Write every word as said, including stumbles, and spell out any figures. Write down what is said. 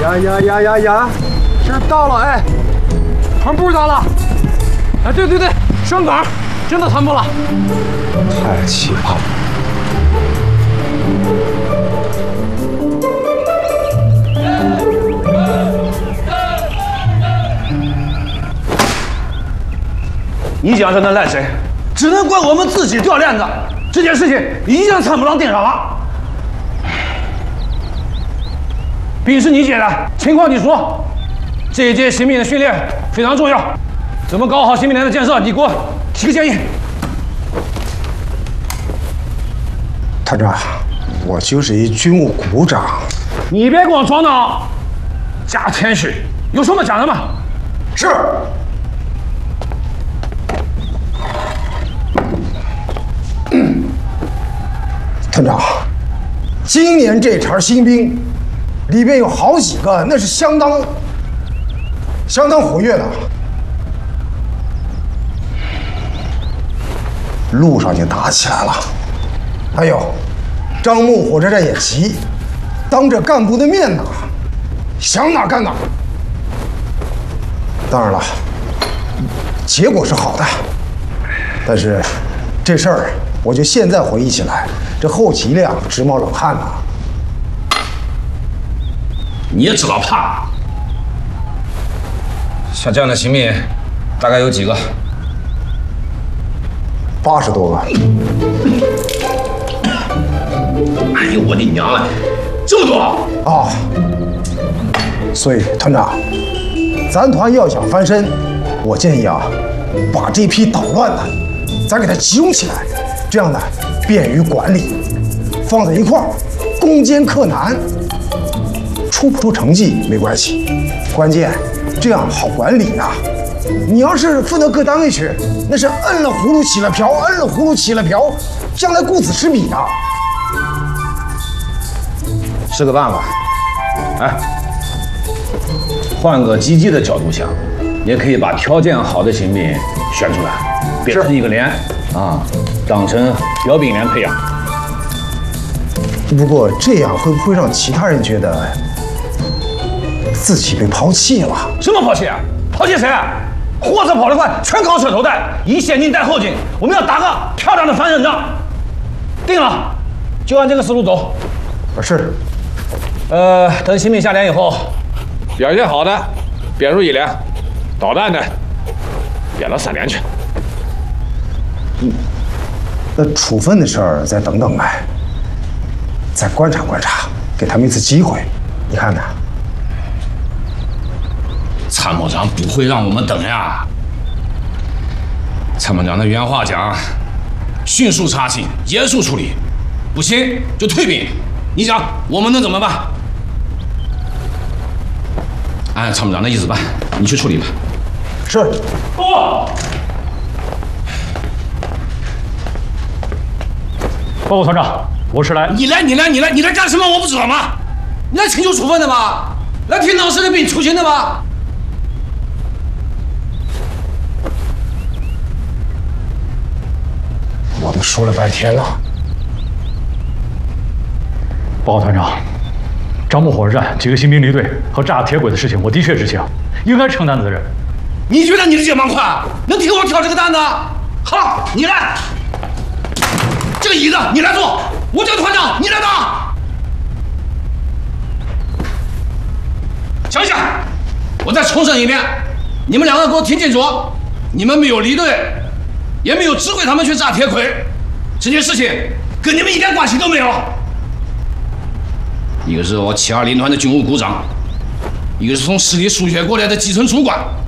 呀呀呀呀呀！这到了哎，团部到了。哎，对对对，上岗，真的团部了。 太奇葩了。 你讲这能赖谁？只能怪我们自己掉链子。这件事情已经参谋长盯上了。兵是你接的，情况你说。这一届新兵的训练非常重要，怎么搞好新兵连的建设？你给我提个建议。 团长，我就是一军务股长。 你别给我装孬，假谦虚，有什么讲的吗？ 是。 团长，今年这茬新兵里边有好几个，那是相当相当活跃的。路上就打起来了，还有樟木火车站演习，当着干部的面呢，想哪干哪。当然了，结果是好的，但是这事儿。 我就现在回忆起来，这后脊梁直冒冷汗呐！ 你也知道怕？像这样的新兵，大概有几个？ 八十多个。 哎呦我的娘啊！这么多啊！所以团长，咱团要想翻身，我建议啊，把这批捣乱的，咱给它集中起来。 这样呢，便于管理，放在一块儿，攻坚克难。出不出成绩没关系，关键这样好管理呀。你要是分到各单位去，那是摁了葫芦起了瓢，摁了葫芦起了瓢，将来顾此失彼啊。 是个办法。哎，换个积极的角度想，也可以把条件好的新兵选出来，变成一个连啊。 当成标兵连培养。 不过这样会不会让其他人觉得自己被抛弃了？ 什么抛弃啊？抛弃谁啊？货车跑得快，全靠车头带，以先进带后进。我们要打个漂亮的反胜仗。定了，就按这个思路走。 是。 呃，等新兵下连以后，表现好的编入一连，捣蛋的编到三连去。 嗯。 那处分的事儿再等等呗，再观察观察，给他们一次机会，你看呢？ 参谋长不会让我们等呀。参谋长的原话讲：迅速查清，严肃处理，不行就退兵。你想我们能怎么办？按参谋长的意思办，你去处理吧。 是。 报。 报告团长，我是来…… 你来，你来，你来，你来干什么？我不知道吗？你来请求处分的吧？来替当时的兵出勤的吧？ 我们说了半天了。 报告团长，樟木火车站几个新兵离队和炸铁轨的事情，我的确知情，应该承担责任。 你觉得你的肩膀宽，能替我挑这个担子？好，你来。 这个椅子你来坐，我这个团长你来当。想想，我再重申一遍，你们两个给我听清楚，你们没有离队，也没有指挥他们去炸铁轨，这件事情跟你们一点关系都没有。一个是我七二零团的军务股长，一个是从师里输血过来的基层主管。